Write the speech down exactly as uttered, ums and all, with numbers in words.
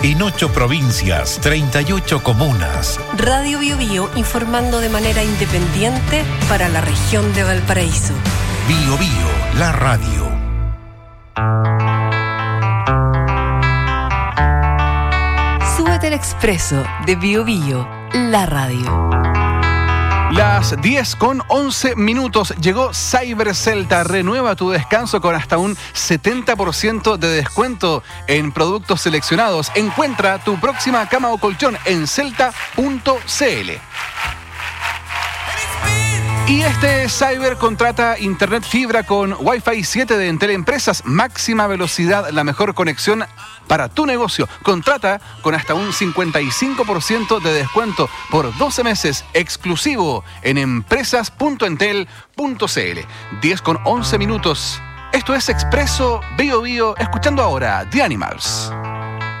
en ocho provincias, treinta y ocho comunas. Radio Bio Bio, informando de manera independiente para la región de Valparaíso. Bio Bio, la radio. Súbete al expreso de Bio Bio, la radio. Las diez con once minutos. Llegó Cyber Celta. Renueva tu descanso con hasta un setenta por ciento de descuento en productos seleccionados. Encuentra tu próxima cama o colchón en celta punto c l. Y este Cyber contrata internet fibra con Wi-Fi siete de Entel Empresas. Máxima velocidad, la mejor conexión para tu negocio. Contrata con hasta un cincuenta y cinco por ciento de descuento por doce meses exclusivo en empresas punto entel punto c l. diez con once minutos. Esto es Expreso Bio Bio, escuchando ahora The Animals.